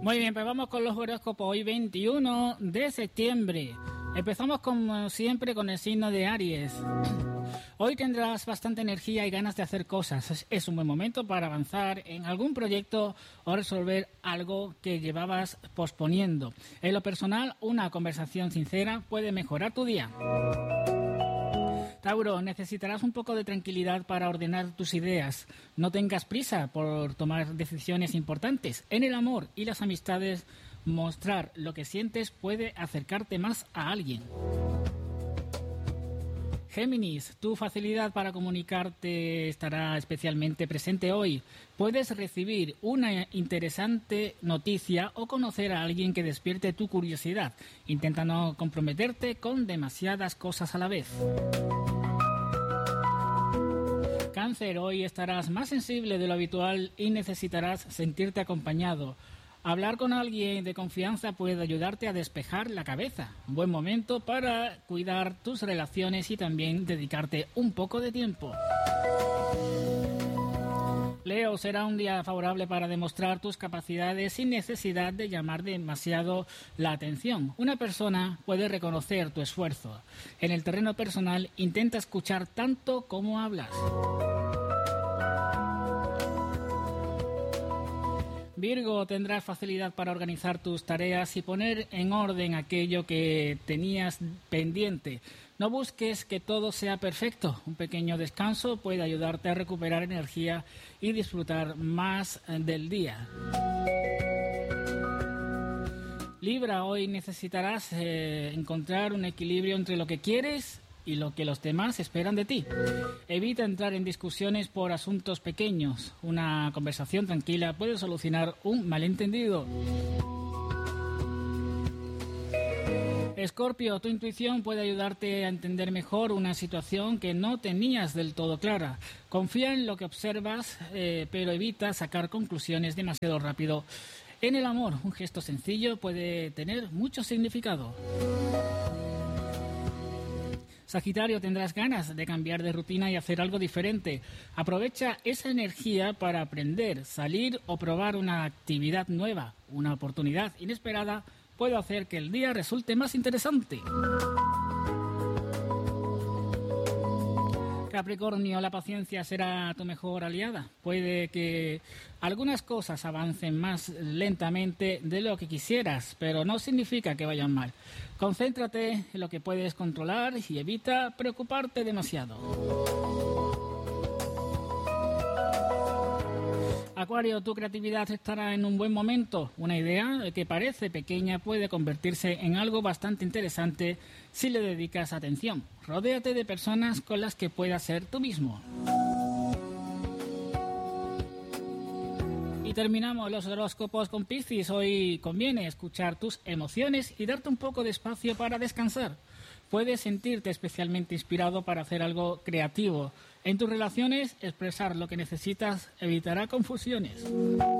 Muy bien, pues vamos con los horóscopos hoy 21 de septiembre. Empezamos como siempre con el signo de Aries. Hoy tendrás bastante energía y ganas de hacer cosas. Es un buen momento para avanzar en algún proyecto o resolver algo que llevabas posponiendo. En lo personal, una conversación sincera puede mejorar tu día. Tauro, necesitarás un poco de tranquilidad para ordenar tus ideas. No tengas prisa por tomar decisiones importantes. En el amor y las amistades, mostrar lo que sientes puede acercarte más a alguien. Géminis, tu facilidad para comunicarte estará especialmente presente hoy. Puedes recibir una interesante noticia o conocer a alguien que despierte tu curiosidad. Intenta no comprometerte con demasiadas cosas a la vez. Cáncer, hoy estarás más sensible de lo habitual y necesitarás sentirte acompañado. Hablar con alguien de confianza puede ayudarte a despejar la cabeza. Buen momento para cuidar tus relaciones y también dedicarte un poco de tiempo. Leo, será un día favorable para demostrar tus capacidades sin necesidad de llamar demasiado la atención. Una persona puede reconocer tu esfuerzo. En el terreno personal, intenta escuchar tanto como hablas. Virgo, tendrás facilidad para organizar tus tareas y poner en orden aquello que tenías pendiente. No busques que todo sea perfecto. Un pequeño descanso puede ayudarte a recuperar energía y disfrutar más del día. Libra, hoy necesitarás encontrar un equilibrio entre lo que quieres y lo que los demás esperan de ti. Evita entrar en discusiones por asuntos pequeños. Una conversación tranquila puede solucionar un malentendido. Escorpio, tu intuición puede ayudarte a entender mejor una situación que no tenías del todo clara. Confía en lo que observas, pero evita sacar conclusiones demasiado rápido. En el amor, un gesto sencillo puede tener mucho significado. Sagitario, tendrás ganas de cambiar de rutina y hacer algo diferente. Aprovecha esa energía para aprender, salir o probar una actividad nueva. Una oportunidad inesperada puede hacer que el día resulte más interesante. Capricornio, la paciencia será tu mejor aliada. Puede que algunas cosas avancen más lentamente de lo que quisieras, pero no significa que vayan mal. Concéntrate en lo que puedes controlar y evita preocuparte demasiado. Acuario, tu creatividad estará en un buen momento. Una idea que parece pequeña puede convertirse en algo bastante interesante si le dedicas atención. Rodéate de personas con las que puedas ser tú mismo. Y terminamos los horóscopos con Piscis. Hoy conviene escuchar tus emociones y darte un poco de espacio para descansar. Puedes sentirte especialmente inspirado para hacer algo creativo. En tus relaciones, expresar lo que necesitas evitará confusiones.